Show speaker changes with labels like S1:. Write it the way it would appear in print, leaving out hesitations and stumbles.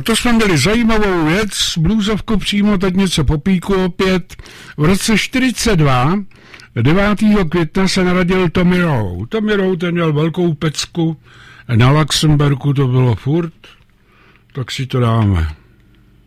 S1: To jsme měli zajímavou věc, bluesovku přímo, teď něco po píku opět. V roce 42, 9. května se narodil Tommy Rowe. Tommy Rowe ten měl velkou pecku, na Luxemburku to bylo furt, tak si to dáme.